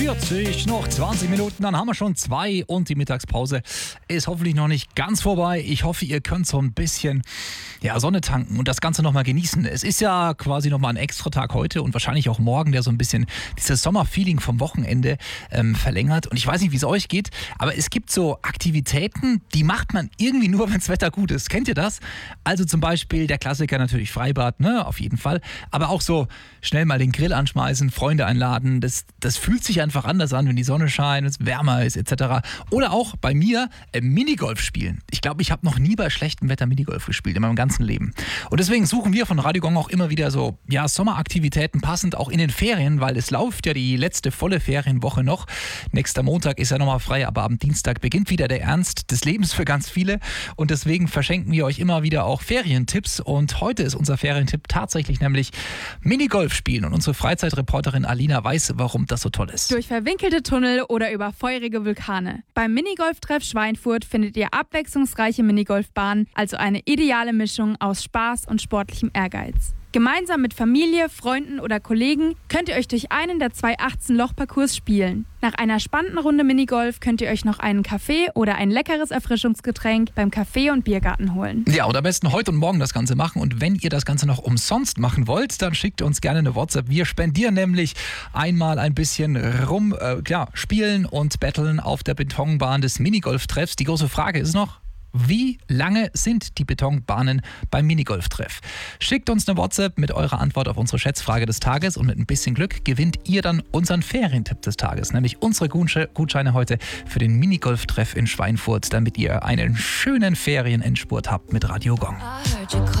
40, noch 20 Minuten, dann haben wir schon 2 und die Mittagspause ist hoffentlich noch nicht ganz vorbei. Ich hoffe, ihr könnt so ein bisschen Sonne tanken und das Ganze nochmal genießen. Es ist ja quasi nochmal ein extra Tag heute und wahrscheinlich auch morgen, der so ein bisschen dieses Sommerfeeling vom Wochenende verlängert. Und ich weiß nicht, wie es euch geht, aber es gibt so Aktivitäten, die macht man irgendwie nur, wenn das Wetter gut ist. Kennt ihr das? Also zum Beispiel der Klassiker natürlich Freibad, ne, auf jeden Fall. Aber auch so schnell mal den Grill anschmeißen, Freunde einladen. Das fühlt sich einfach anders an, wenn die Sonne scheint, es wärmer ist etc. Oder auch bei mir Minigolf spielen. Ich glaube, ich habe noch nie bei schlechtem Wetter Minigolf gespielt in meinem ganzen Leben. Und deswegen suchen wir von Radio Gong auch immer wieder so Sommeraktivitäten passend auch in den Ferien, weil es läuft ja die letzte volle Ferienwoche noch. Nächster Montag ist ja nochmal frei, aber am Dienstag beginnt wieder der Ernst des Lebens für ganz viele. Und deswegen verschenken wir euch immer wieder auch Ferientipps. Und heute ist unser Ferientipp tatsächlich nämlich Minigolf spielen. Und unsere Freizeitreporterin Alina weiß, warum das so toll ist. Durch verwinkelte Tunnel oder über feurige Vulkane. Beim Minigolftreff Schweinfurt findet ihr abwechslungsreiche Minigolfbahnen, also eine ideale Mischung aus Spaß und sportlichem Ehrgeiz. Gemeinsam mit Familie, Freunden oder Kollegen könnt ihr euch durch einen der 2 18-Loch-Parcours spielen. Nach einer spannenden Runde Minigolf könnt ihr euch noch einen Kaffee oder ein leckeres Erfrischungsgetränk beim Café- und Biergarten holen. Ja, und am besten heute und morgen das Ganze machen. Und wenn ihr das Ganze noch umsonst machen wollt, dann schickt uns gerne eine WhatsApp. Wir spendieren nämlich einmal ein bisschen spielen und battlen auf der Betonbahn des Minigolftreffs. Die große Frage ist noch: Wie lange sind die Betonbahnen beim Minigolftreff? Schickt uns eine WhatsApp mit eurer Antwort auf unsere Schätzfrage des Tages und mit ein bisschen Glück gewinnt ihr dann unseren Ferientipp des Tages, nämlich unsere Gutscheine heute für den Minigolftreff in Schweinfurt, damit ihr einen schönen Ferienendspurt habt mit Radio Gong.